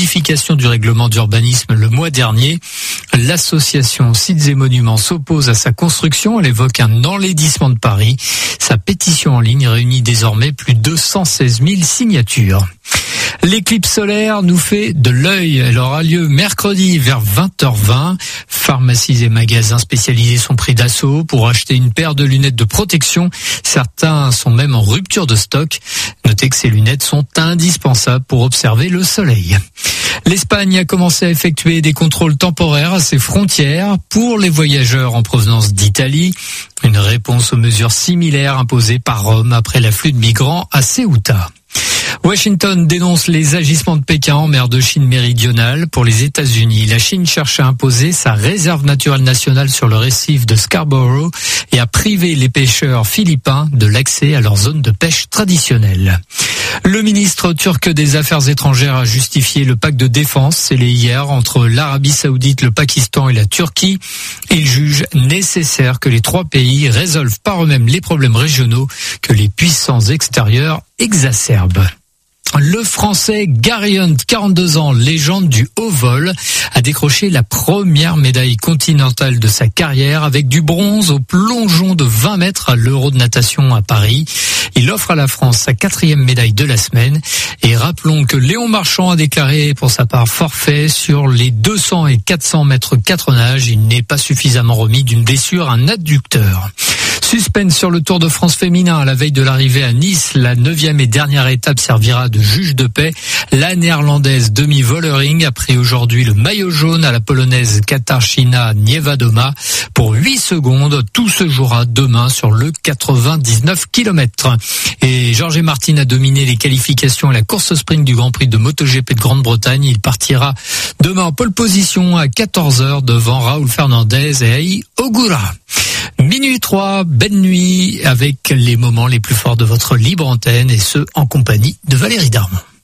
modification du règlement d'urbanisme le mois dernier. L'association Sites et Monuments s'oppose à sa construction. Elle évoque un enlaidissement de Paris. Sa pétition en ligne réunit désormais plus de 216 000 signatures. L'éclipse solaire nous fait de l'œil. Elle aura lieu mercredi vers 20h20. Pharmacies et magasins spécialisés sont pris d'assaut pour acheter une paire de lunettes de protection. Certains sont même en rupture de stock. Notez que ces lunettes sont indispensables pour observer le soleil. L'Espagne a commencé à effectuer des contrôles temporaires à ses frontières pour les voyageurs en provenance d'Italie. Une réponse aux mesures similaires imposées par Rome après l'afflux de migrants à Ceuta. Washington dénonce les agissements de Pékin en mer de Chine méridionale. Pour les États-Unis, la Chine cherche à imposer sa réserve naturelle nationale sur le récif de Scarborough et à priver les pêcheurs philippins de l'accès à leur zone de pêche traditionnelle. Le ministre turc des Affaires étrangères a justifié le pacte de défense scellé hier entre l'Arabie Saoudite, le Pakistan et la Turquie. Il juge nécessaire que les trois pays résolvent par eux-mêmes les problèmes régionaux que les puissances extérieures exacerbent. Le Français Gary Hunt, 42 ans, légende du haut vol, a décroché la première médaille continentale de sa carrière avec du bronze au plongeon de 20 mètres à l'Euro de natation à Paris. Il offre à la France sa 4e médaille de la semaine. Et rappelons que Léon Marchand a déclaré pour sa part forfait sur les 200 et 400 mètres 4 nages. Il n'est pas suffisamment remis d'une blessure à un adducteur. Suspense sur le Tour de France féminin à la veille de l'arrivée à Nice. La 9e et dernière étape servira de juge de paix. La néerlandaise Demi Vollering a pris aujourd'hui le maillot jaune à la polonaise Katarzyna Niewiadoma pour 8 secondes. Tout se jouera demain sur le 99 km. Et Jorge Martin a dominé les qualifications à la course sprint du Grand Prix de MotoGP de Grande-Bretagne. Il partira demain en pole position à 14h devant Raúl Fernandez et Ai Ogura. Minuit 3, belle nuit avec les moments les plus forts de votre libre antenne et ce en compagnie de Valérie Darmon.